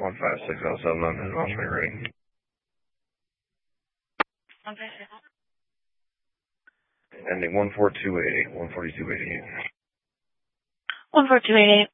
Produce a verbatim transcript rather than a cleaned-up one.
one five six zero seven on his watch me ring. Okay. Ending one four two eight eight, one four two eight eight. one four two eight eight.